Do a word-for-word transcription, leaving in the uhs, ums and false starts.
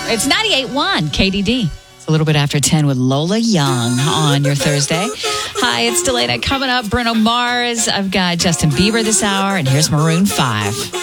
It's ninety-eight point one K D D. It's a little bit after ten with Lola Young on your Thursday. Hi, it's Delana. Coming up, Bruno Mars. I've got Justin Bieber this hour, and here's Maroon five.